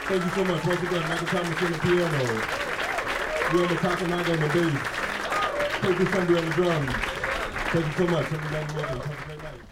Thank you so much. Once again, Michael Thomas on the piano. We on the Kakamega on the bass. Thank you, Sunday on the drums. Thank you so much. Everybody welcome. Have a great night.